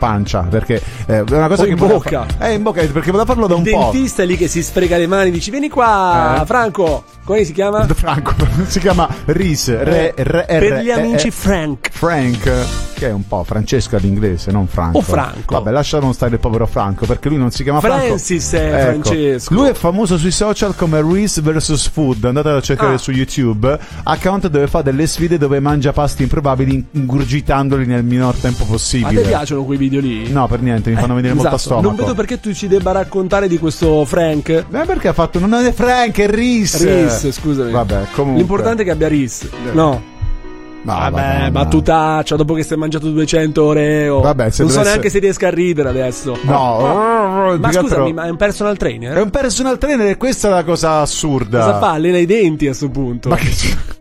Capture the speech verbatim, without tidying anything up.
pancia, perché eh, è una cosa o che in voleva bocca. fa- eh in bocca, perché voleva farlo da un Il po'. dentista è lì che si sfrega le mani, dici vieni qua, Eh. Franco. Come si chiama? Franco, si chiama Reese, re, re, Per re- gli amici eh, Frank. Frank, che è un po' Francesco all'inglese, non Franco. O Franco. Vabbè, lasciamo stare il povero Franco, perché lui non si chiama Francis Franco. è Ecco. Francesco. Lui è famoso sui social come Reese versus Food. Andate a cercare Ah. su YouTube. Account dove fa delle sfide dove mangia pasti improbabili ingurgitandoli nel minor tempo A possibile. te piacciono quei video lì? No, per niente, mi fanno Eh, venire molto a esatto. stomaco. Non vedo perché tu ci debba raccontare di questo Frank. Eh, perché ha fatto. Non è Frank, è Reese. Reese, scusami. Vabbè, comunque. L'importante è che abbia Reese. No. No, Vabbè, vabbè, no. battutaccia dopo che stai mangiato duecento Oreo. Vabbè, se non so dovesse- neanche se riesca a ridere adesso. No, Ma più che scusami, altro- ma è un personal trainer? È un personal trainer e questa è la cosa assurda. Cosa fa? Allena i denti a sto punto. Ma che c'è?